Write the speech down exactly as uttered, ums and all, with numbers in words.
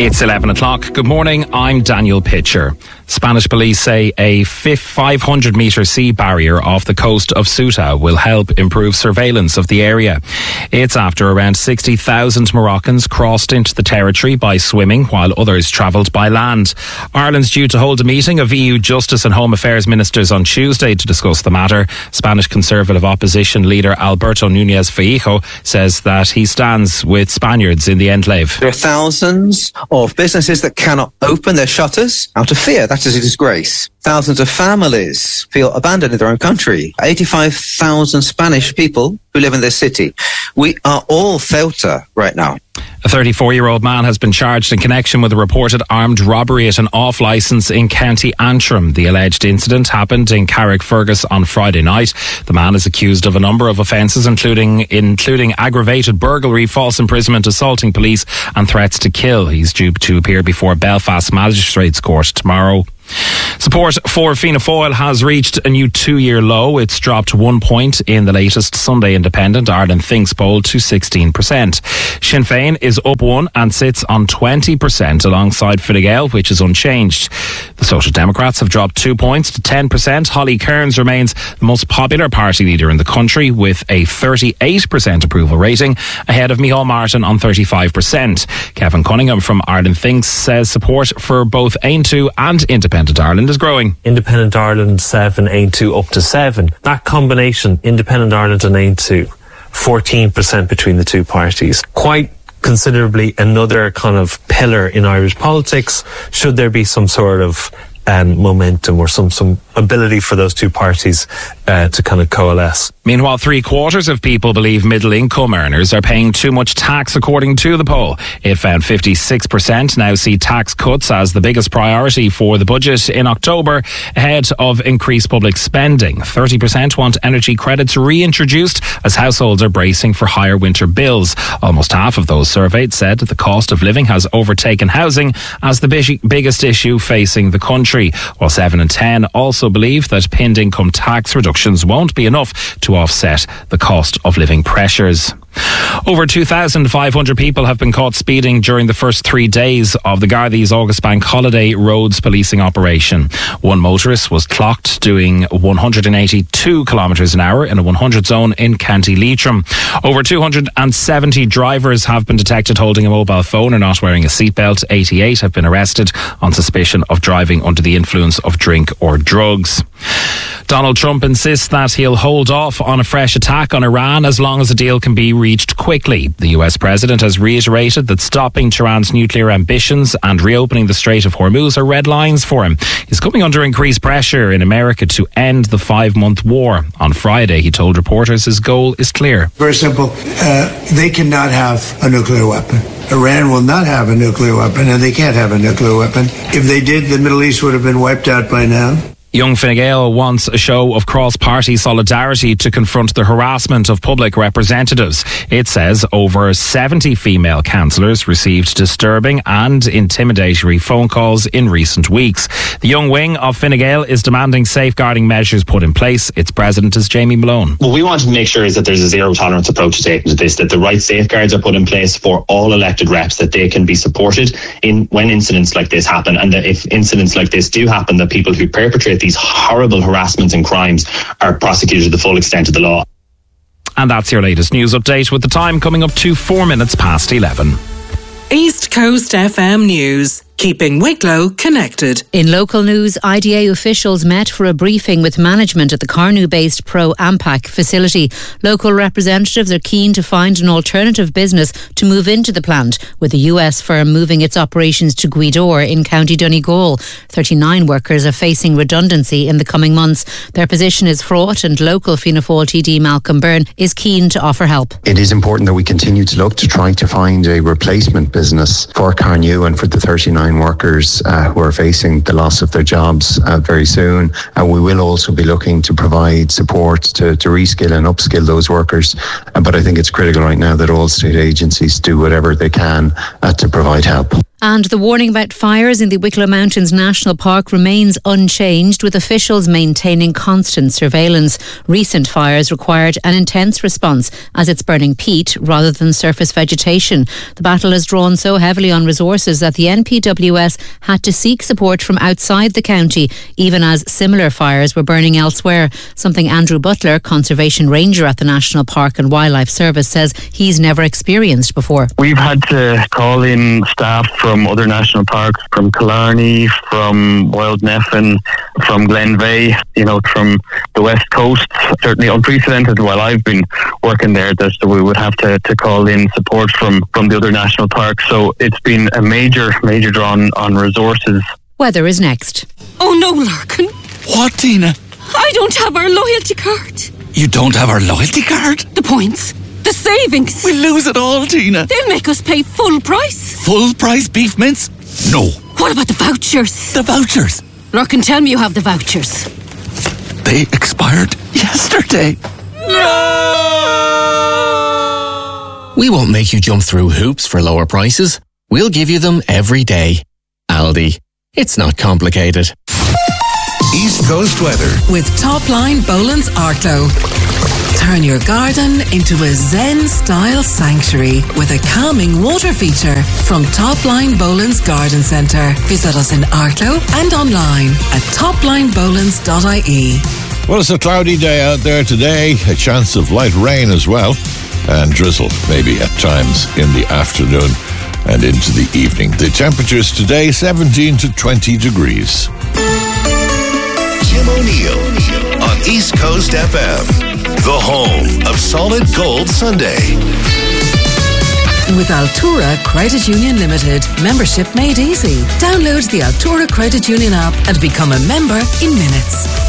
It's eleven o'clock. Good morning, I'm Daniel Pitcher. Spanish police say a five hundred metre sea barrier off the coast of Ceuta will help improve surveillance of the area. It's after around sixty thousand Moroccans crossed into the territory by swimming while others travelled by land. Ireland's due to hold a meeting of E U Justice and Home Affairs ministers on Tuesday to discuss the matter. Spanish Conservative opposition leader Alberto Núñez Feijóo says that he stands with Spaniards in the enclave. There are thousands of businesses that cannot open their shutters out of fear. That is a disgrace. Thousands of families feel abandoned in their own country. eighty-five thousand Spanish people who live in this city. We are all Ceuta right now. A thirty-four-year-old man has been charged in connection with a reported armed robbery at an off-licence in County Antrim. The alleged incident happened in Carrickfergus on Friday night. The man is accused of a number of offences, including including aggravated burglary, false imprisonment, assaulting police and threats to kill. He's due to appear before Belfast Magistrates Court tomorrow. Support for Fianna Fáil has reached a new two-year low. It's dropped one point in the latest Sunday Independent Ireland Thinks poll to sixteen percent. Sinn Féin is up one and sits on twenty percent alongside Fine Gael, which is unchanged. The Social Democrats have dropped two points to ten percent. Holly Cairns remains the most popular party leader in the country with a thirty-eight percent approval rating, ahead of Micheál Martin on thirty-five percent. Kevin Cunningham from Ireland Thinks says support for both Ain two and Independent Ireland is growing. Independent Ireland seven, Ain two up to seven. That combination, Independent Ireland and Ain two, fourteen percent between the two parties. Quite considerably another kind of pillar in Irish politics, should there be some sort of um, momentum or some, some ability for those two parties uh, to kind of coalesce. Meanwhile, three quarters of people believe middle income earners are paying too much tax, according to the poll. It found fifty-six percent now see tax cuts as the biggest priority for the budget in October, ahead of increased public spending. thirty percent want energy credits reintroduced as households are bracing for higher winter bills. Almost half of those surveyed said that the cost of living has overtaken housing as the big, biggest issue facing the country, while seven in ten also believe that pinned income tax reductions won't be enough to offset the cost of living pressures. Over two thousand five hundred people have been caught speeding during the first three days of the Gardaí's August Bank Holiday roads policing operation. One motorist was clocked doing one hundred eighty-two kilometres an hour in a one hundred zone in County Leitrim. Over two hundred seventy drivers have been detected holding a mobile phone or not wearing a seatbelt. eighty-eight have been arrested on suspicion of driving under the influence of drink or drugs. Donald Trump insists that he'll hold off on a fresh attack on Iran as long as a deal can be reached quickly. The U S president has reiterated that stopping Tehran's nuclear ambitions and reopening the Strait of Hormuz are red lines for him. He's coming under increased pressure in America to end the five-month war. On Friday, he told reporters his goal is clear. Very simple. Uh, they cannot have a nuclear weapon. Iran will not have a nuclear weapon, and they can't have a nuclear weapon. If they did, the Middle East would have been wiped out by now. Young Fine Gael wants a show of cross-party solidarity to confront the harassment of public representatives. It says over seventy female councillors received disturbing and intimidatory phone calls in recent weeks. The young wing of Fine Gael is demanding safeguarding measures put in place. Its president is Jamie Malone. What we want to make sure is that there's a zero-tolerance approach taken to this, that the right safeguards are put in place for all elected reps, that they can be supported in when incidents like this happen, and that if incidents like this do happen, that people who perpetrate these horrible harassments and crimes are prosecuted to the full extent of the law. And that's your latest news update, with the time coming up to four minutes past eleven. East Coast F M News. Keeping Wicklow connected. In local news, I D A officials met for a briefing with management at the Carnew-based Pro Ampac facility. Local representatives are keen to find an alternative business to move into the plant, with the U S firm moving its operations to Gweedore in County Donegal. thirty-nine workers are facing redundancy in the coming months. Their position is fraught, and local Fianna Fáil T D Malcolm Byrne is keen to offer help. It is important that we continue to look to try to find a replacement business for Carnew and for the thirty-nine workers uh, who are facing the loss of their jobs uh, very soon. And we will also be looking to provide support to, to reskill and upskill those workers. Uh, but I think it's critical right now that all state agencies do whatever they can uh, to provide help. And the warning about fires in the Wicklow Mountains National Park remains unchanged, with officials maintaining constant surveillance. Recent fires required an intense response as it's burning peat rather than surface vegetation. The battle has drawn so heavily on resources that the N P W S had to seek support from outside the county, even as similar fires were burning elsewhere. Something Andrew Butler, Conservation Ranger at the National Park and Wildlife Service, says he's never experienced before. We've had to call in staff from from other national parks, from Killarney, from Wildneffin, from Glenveigh, you know, from the West Coast. Certainly unprecedented while I've been working there that we would have to, to call in support from, from the other national parks. So it's been a major, major draw on, on resources. Weather is next. Oh no, Larkin. What, Tina? I don't have our loyalty card. You don't have our loyalty card? The points. The savings. We'll lose it all, Tina. They'll make us pay full price. Full price beef mince? No. What about the vouchers? The vouchers? Larkin, tell me you have the vouchers. They expired yesterday. No! We won't make you jump through hoops for lower prices. We'll give you them every day. Aldi. It's not complicated. East Coast weather with Topline Boland's Arklow. Turn your garden into a Zen-style sanctuary with a calming water feature from Topline Boland's Garden Centre. Visit us in Arklow and online at topline bolands dot I E. Well, it's a cloudy day out there today. A chance of light rain as well. And drizzle, maybe at times in the afternoon and into the evening. The temperatures today, seventeen to twenty degrees. Jim O'Neill on East Coast F M, the home of Solid Gold Sunday. With Altura Credit Union Limited, membership made easy. Download the Altura Credit Union app and become a member in minutes.